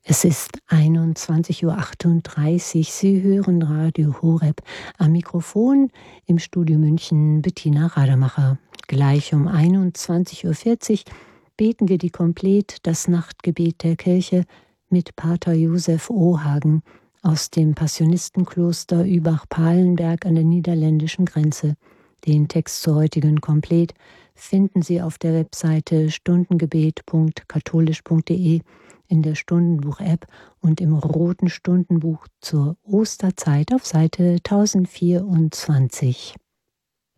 Es ist 21:38 Uhr. Sie hören Radio Horeb. Am Mikrofon im Studio München Bettina Rademacher. Gleich um 21:40 Uhr beten wir die Komplet, das Nachtgebet der Kirche, mit Pater Josef Ohagen aus dem Passionistenkloster Übach-Palenberg an der niederländischen Grenze. Den Text zur heutigen Komplet finden Sie auf der Webseite stundengebet.katholisch.de, in der Stundenbuch-App und im Roten Stundenbuch zur Osterzeit auf Seite 1024.